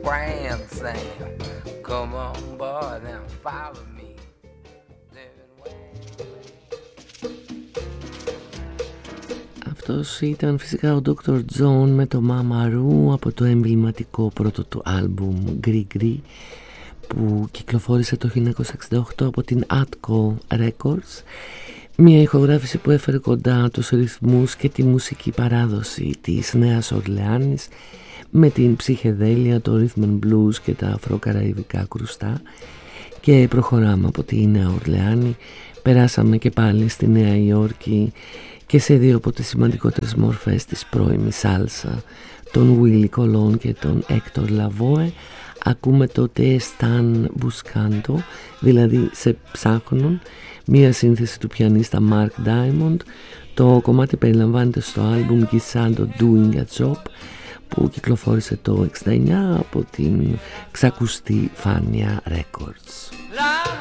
Grand Sam. Come on boy now follow me. Αυτός ήταν φυσικά ο Dr. John με το Mama Ru από το εμβληματικό πρώτο του άλμπουμ Gris Gris που κυκλοφόρησε το 1968 από την Atco Records, μια ηχογράφηση που έφερε κοντά τους ρυθμούς και τη μουσική παράδοση της Νέας Ορλεάνης με την ψυχεδέλεια, το rhythm and blues και τα αφροκαραϊβικά κρουστά. Και προχωράμε από τη Νέα Ορλεάνη, περάσαμε και πάλι στη Νέα Υόρκη και σε δύο από τις σημαντικότερες μορφές της πρώιμης σάλσα, τον Willie Colon και τον Hector Lavoe. Ακούμε το Te Están Buscando, δηλαδή σε ψάχνουν, μία σύνθεση του πιανίστα Mark Diamond. Το κομμάτι περιλαμβάνεται στο άλμπουμ Guisado Doing a Job που κυκλοφόρησε το 1969 από την ξακουστή Fania Records.